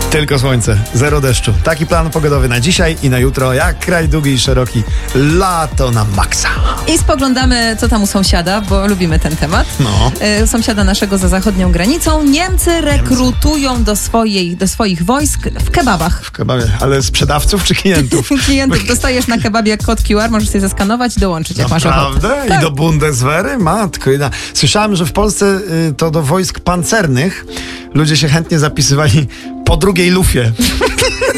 Tylko słońce, zero deszczu. Taki plan pogodowy na dzisiaj i na jutro. Jak kraj długi i szeroki. Lato na maksa. I spoglądamy, co tam u sąsiada, bo lubimy ten temat. No. Sąsiada naszego za zachodnią granicą. Niemcy rekrutują do swoich wojsk w kebabach. W kebabie, ale sprzedawców czy klientów? Klientów dostajesz na kebabie kod QR, możesz sobie zeskanować i dołączyć, jak masz ochotę. Naprawdę? Tak. I do Bundeswehry? Matko jedna. Słyszałem, że w Polsce to do wojsk pancernych ludzie się chętnie zapisywali po drugiej lufie.